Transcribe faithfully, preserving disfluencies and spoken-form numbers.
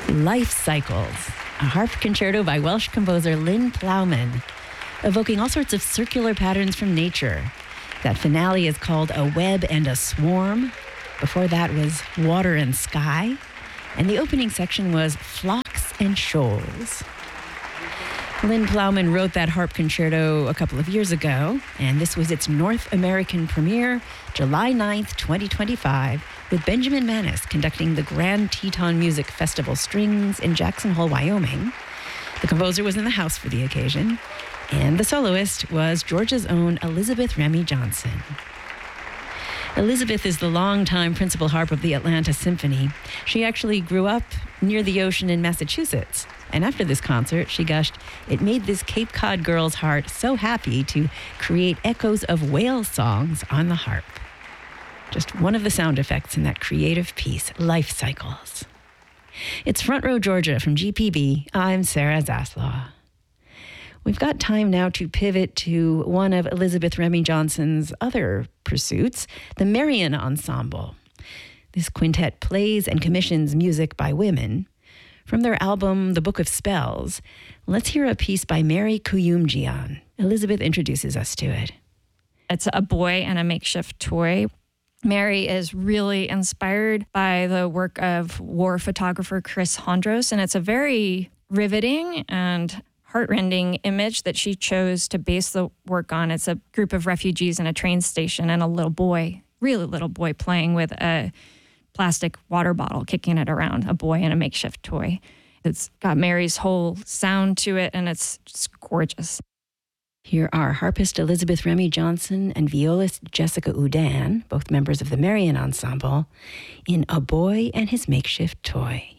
Life Cycles, a harp concerto by Welsh composer Lynn Plowman, evoking all sorts of circular patterns from nature. That finale is called A Web and a Swarm. Before that was Water and Sky. And the opening section was Flocks and Shoals. Lynn Plowman wrote that harp concerto a couple of years ago, and this was its North American premiere, July ninth, twenty twenty-five, with Benjamin Manis conducting the Grand Teton Music Festival Strings in Jackson Hole, Wyoming. The composer was in the house for the occasion, and the soloist was Georgia's own Elizabeth Remy Johnson. Elizabeth is the longtime principal harp of the Atlanta Symphony. She actually grew up near the ocean in Massachusetts. And after this concert, she gushed, "It made this Cape Cod girl's heart so happy to create echoes of whale songs on the harp." Just one of the sound effects in that creative piece, Life Cycles. It's Front Row Georgia from G P B. I'm Sarah Zaslaw. We've got time now to pivot to one of Elizabeth Remy Johnson's other pursuits, the Marian Ensemble. This quintet plays and commissions music by women. From their album, The Book of Spells, let's hear a piece by Mary Kuyumjian. Elizabeth introduces us to it. It's a boy and a makeshift toy. Mary is really inspired by the work of war photographer Chris Hondros, and it's a very riveting and heartrending image that she chose to base the work on. It's a group of refugees in a train station and a little boy, really little boy, playing with a plastic water bottle, kicking it around, a boy and a makeshift toy. It's got Mary's whole sound to it, and it's just gorgeous. Here are harpist Elizabeth Remy Johnson and violist Jessica Udan, both members of the Marian Ensemble, in A Boy and His Makeshift Toy.